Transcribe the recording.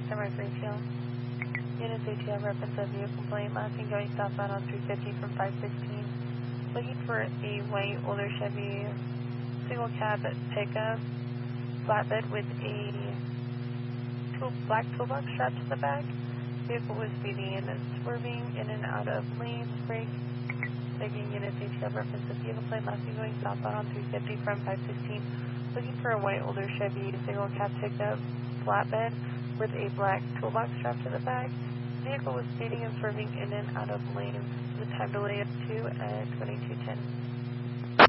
Summer Greenfield. Units ATL reference of vehicle plate last seen going southbound on 350 from 516. Looking for a white older Chevy single cab pickup flatbed with a black toolbox strapped to the back. Vehicle was speeding and swerving in and out of lanes. Brake. Taking units ATL reference of vehicle plate last seen going southbound on 350 from 516. Looking for a white older Chevy single cab pickup flatbed with a black toolbox strapped to the back. Vehicle was speeding and swerving in and out of lanes. The time delay of 2 at 2210.